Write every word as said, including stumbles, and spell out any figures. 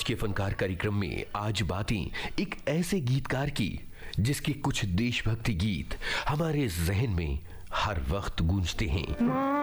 आज के फनकार कार्यक्रम में आज बातें एक ऐसे गीतकार की जिसके कुछ देशभक्ति गीत हमारे जहन में हर वक्त गूंजते हैं।